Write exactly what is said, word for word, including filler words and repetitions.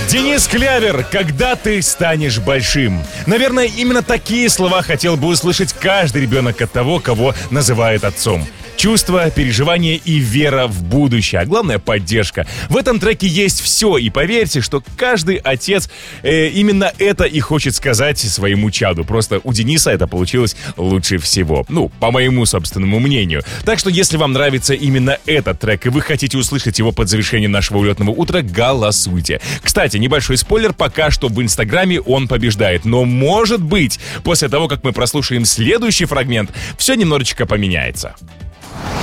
Денис Клявер, когда ты станешь большим? Наверное, именно такие слова хотел бы услышать каждый ребенок от того, кого называет отцом. Чувства, переживания и вера в будущее, а главное поддержка. В этом треке есть все, и поверьте, что каждый отец э, именно это и хочет сказать своему чаду. Просто у Дениса это получилось лучше всего. Ну, по моему собственному мнению. Так что, если вам нравится именно этот трек, и вы хотите услышать его под завершение нашего улетного утра, голосуйте. Кстати, небольшой спойлер, пока что в Инстаграме он побеждает. Но, может быть, после того, как мы прослушаем следующий фрагмент, все немножечко поменяется.